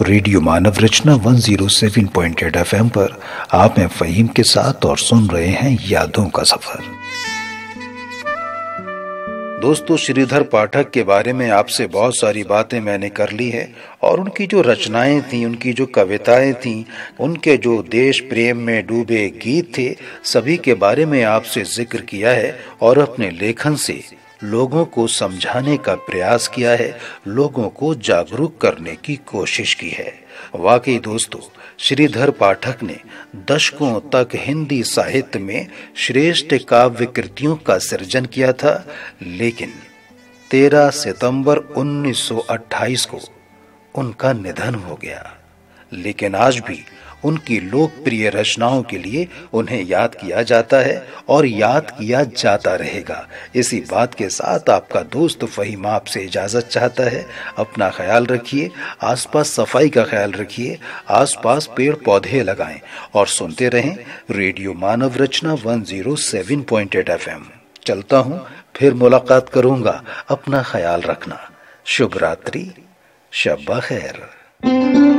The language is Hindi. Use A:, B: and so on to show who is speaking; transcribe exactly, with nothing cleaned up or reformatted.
A: रेडियो मानव रचना एक सौ सात पॉइंट आठ एफएम पर आप हैं फ़हीम के साथ और सुन रहे हैं यादों का सफर। दोस्तों, श्रीधर पाठक के बारे में आपसे बहुत सारी बातें मैंने कर ली है और उनकी जो रचनाएं थीं, उनकी जो कविताएं थीं, उनके जो देश प्रेम में डूबे गीत थे, सभी के बारे में आपसे जिक्र किया है और अपने लेखन से लोगों को समझाने का प्रयास किया है, लोगों को जागरूक करने की कोशिश की है। वाकई दोस्तों, श्रीधर पाठक ने दशकों तक हिंदी साहित्य में श्रेष्ठ काव्य कृतियों का सृजन किया था, लेकिन तेरह सितंबर उन्नीस सौ अट्ठाईस को उनका निधन हो गया। लेकिन आज भी उनकी लोकप्रिय रचनाओं के लिए उन्हें याद किया जाता है और याद किया जाता रहेगा। इसी बात के साथ आपका दोस्त फ़हीम आपसे इजाजत चाहता है। अपना ख्याल रखिए, आसपास सफाई का ख्याल रखिए, आसपास पेड़ पौधे लगाएं और सुनते रहें रेडियो मानव रचना एक सौ सात पॉइंट आठ एफएम। चलता हूं, फिर मुलाकात करूंगा। अपना ख्याल रखना। शुभ रात्रि, शब बखैर।